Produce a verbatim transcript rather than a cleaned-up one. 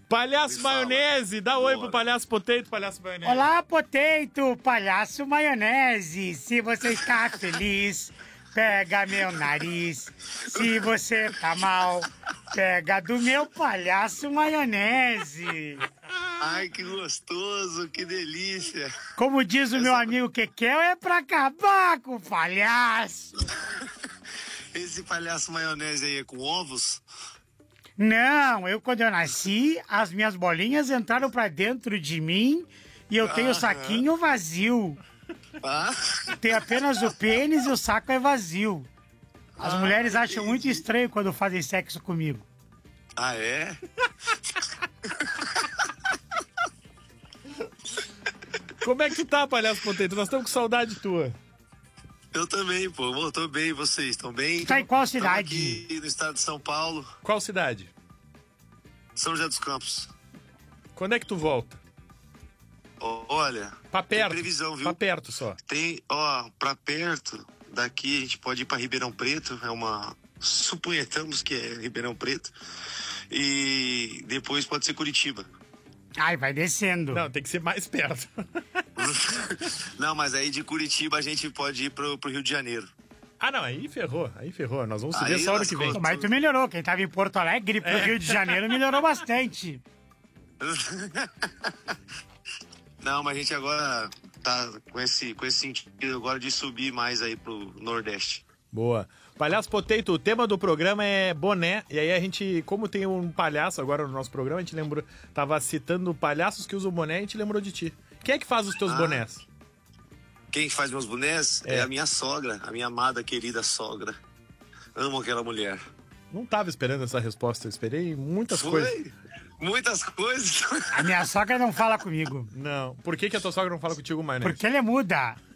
Palhaço Me Maionese, dá oi Bora. pro Palhaço Potato, Palhaço Maionese. Olá, Potato, Palhaço Maionese. Se você está feliz, pega meu nariz. Se você tá mal, pega do meu Palhaço Maionese. Ai, que gostoso, que delícia. Como diz o meu Essa- amigo Kekel, é pra acabar com o palhaço. Esse palhaço maionese aí é com ovos? Não, eu quando eu nasci, as minhas bolinhas entraram pra dentro de mim e eu tenho o saquinho vazio. Ah, Tem apenas o pênis e o saco é vazio. As Ah, mulheres acham entendi. muito estranho quando fazem sexo comigo. ah é? Como é que tu tá, Palhaço Potato? Nós estamos com saudade tua. Eu também, pô. Eu tô bem, vocês estão bem? Tá em qual Tamo cidade? aqui no estado de São Paulo, Qual cidade? São José dos Campos. Quando é que tu volta? Ó, olha, Pra perto. tem previsão, viu? Pra perto só. Tem, ó, pra perto, daqui a gente pode ir pra Ribeirão Preto, é uma... Suponhamos que é Ribeirão Preto. E depois pode ser Curitiba. Ai, vai descendo. Não, tem que ser mais perto. Não, mas aí de Curitiba a gente pode ir pro, pro Rio de Janeiro. Ah, não, aí ferrou, aí ferrou. Nós vamos se Aí ver só ano que lascou. vem. Mas tu melhorou. Quem tava em Porto Alegre pro É. Rio de Janeiro melhorou bastante. Não, mas a gente agora tá com esse, com esse sentido agora de subir mais aí pro Nordeste. Boa. Palhaço Potato, o tema do programa é boné. E aí a gente, como tem um palhaço agora no nosso programa, a gente lembrou, tava citando palhaços que usam boné e a gente lembrou de ti. Quem é que faz os teus Ah. bonés? Quem faz meus bonés é. É. a minha sogra, a minha amada, querida sogra. Amo aquela mulher. Não tava esperando essa resposta, eu esperei muitas Foi? coisas. Muitas coisas. A minha sogra não fala comigo. Não. Por que, que a tua sogra não fala contigo mais, né? Porque ela é muda.